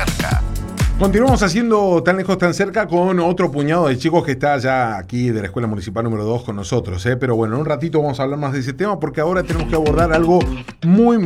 cerca. Continuamos haciendo Tan lejos, tan cerca con otro puñado de chicos que está ya aquí de la Escuela Municipal número 2 con nosotros. Pero bueno, en un ratito vamos a hablar más de ese tema porque ahora tenemos que abordar algo muy